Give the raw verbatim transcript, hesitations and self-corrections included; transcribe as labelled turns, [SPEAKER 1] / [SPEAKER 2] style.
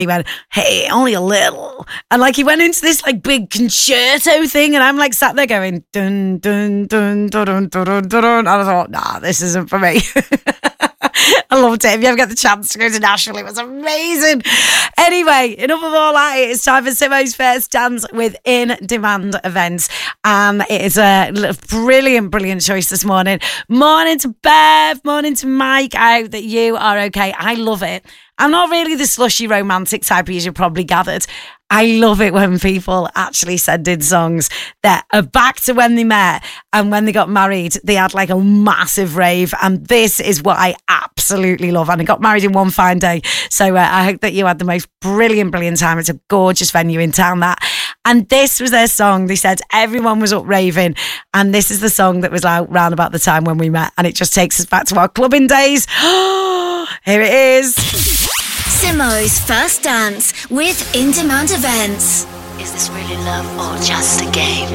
[SPEAKER 1] he went, hey, only a little. And like he went into this like big concerto thing, and I'm like sat there going, dun, dun, dun, dun, dun, dun, dun, dun. And I thought, nah, this isn't for me. I loved it. If you ever get the chance to go to Nashville, it was amazing. Anyway, enough of all that. It's time for Simo's First Dance with In Demand Events. And it is a brilliant, brilliant choice this morning. Morning to Bev, morning to Mike. I hope that you are okay. I love it. I'm not really the slushy romantic type, as you probably gathered. I love it when people actually send in songs that are back to when they met, and when they got married, they had like a massive rave. And this is what I absolutely love. And I got married in one fine day. So uh, I hope that you had the most brilliant, brilliant time. It's a gorgeous venue in town, that. And this was their song. They said everyone was up raving. And this is the song that was out round about the time when we met. And it just takes us back to our clubbing days. Here it is.
[SPEAKER 2] Simo's First Dance with In Demand Events.
[SPEAKER 3] Is this really love or just a game?